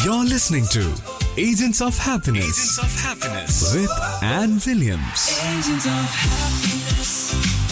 You're listening to Agents of Happiness. Agents of Happiness with Anne Williams. Agents of Happiness.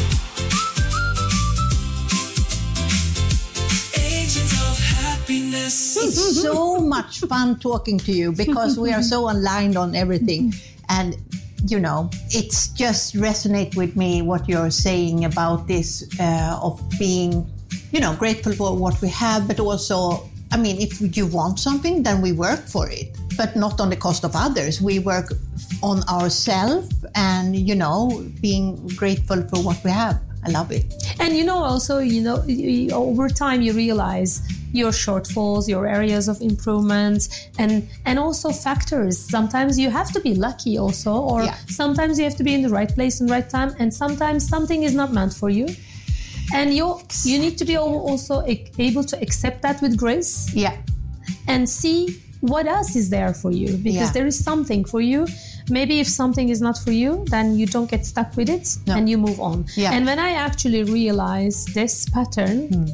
Agents of Happiness. It's so much fun talking to you because we are so aligned on everything. And, you know, it's just resonate with me what you're saying about this of being, you know, grateful for what we have, but also, I mean, if you want something, then we work for it, but not on the cost of others. We work on ourselves and, you know, being grateful for what we have. I love it. And, you know, also, you know, over time you realize your shortfalls, your areas of improvement, and also factors. Sometimes you have to be lucky also, or sometimes you have to be in the right place and right time, and sometimes something is not meant for you. And you need to be also able to accept that with grace. Yeah. And see what else is there for you, because there is something for you. Maybe if something is not for you, then you don't get stuck with it and you move on. Yeah. And when I actually realized this pattern,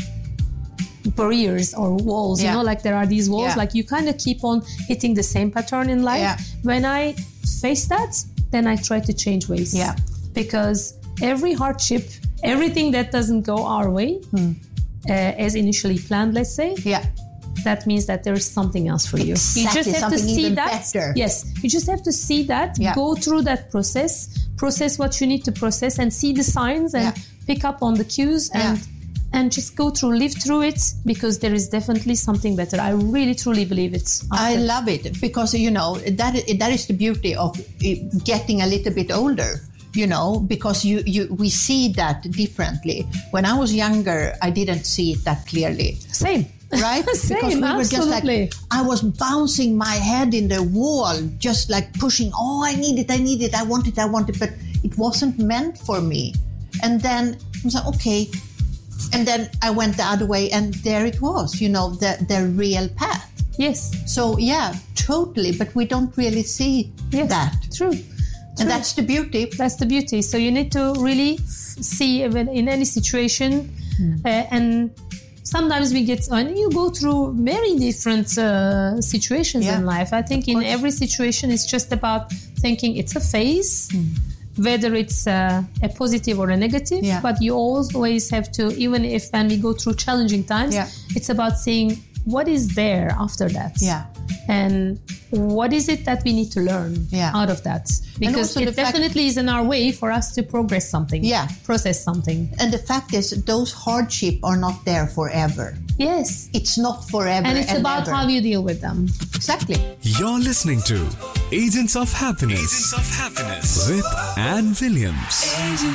barriers or walls, you know, like there are these walls, like you kind of keep on hitting the same pattern in life. Yeah. When I face that, then I try to change ways. Yeah. Because every hardship, everything that doesn't go our way, as initially planned, let's say, that means that there is something else for you. Exactly, You just have to something see even that. better. Yes, you just have to see that, go through that process what you need to process, and see the signs and pick up on the cues and just go through, live through it, because there is definitely something better. I really, truly believe it. I love it because, you know, that is the beauty of getting a little bit older. You know, because we see that differently. When I was younger, I didn't see it that clearly. Same. Right? Same, because we were just absolutely. like, I was bouncing my head in the wall, just like pushing, I need it, I want it, but it wasn't meant for me. And then I was like, okay. And then I went the other way, and there it was, you know, the real path. Yes. So, yeah, totally. But we don't really see that. True. And that's the beauty. That's the beauty. So you need to really see even in any situation. And sometimes we get, and you go through very different situations in life. I think in every situation, it's just about thinking it's a phase, whether it's a positive or a negative. But you always have to, even if when we go through challenging times, it's about seeing what is there after that. And what is it that we need to learn out of that? Because it definitely is in our way for us to progress something, process something. And the fact is, those hardships are not there forever. Yes. It's not forever. And it's about how you deal with them. Exactly. You're listening to Agents of Happiness. Agents of Happiness with Anne Williams. Agents